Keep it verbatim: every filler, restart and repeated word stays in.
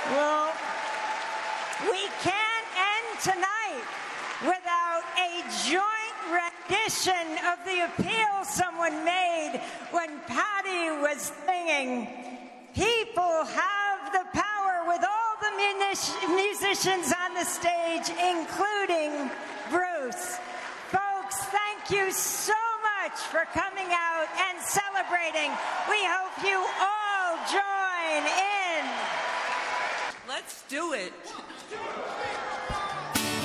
Well, we can't end tonight without a joint rendition of the appeal someone made when Patty was singing, "People have the power," with all the munic- musicians on the stage, including Bruce. Folks, thank you so much for coming out and celebrating. We hope you all join in. Let's do it.